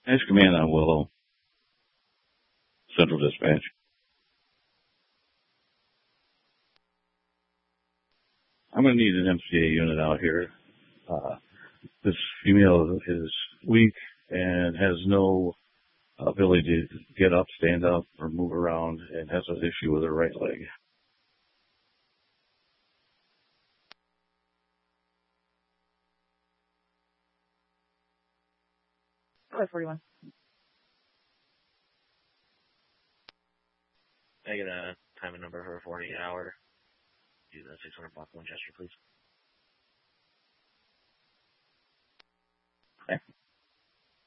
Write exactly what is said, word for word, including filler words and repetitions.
Ash Command on Willow, Central Dispatch. I'm going to need an M C A unit out here. Uh, this female is weak and has no ability to get up, stand up, or move around, and has an issue with her right leg. five forty-one. I get a time and number for a forty-eight hour. Do the six hundred block Winchester, please. Okay.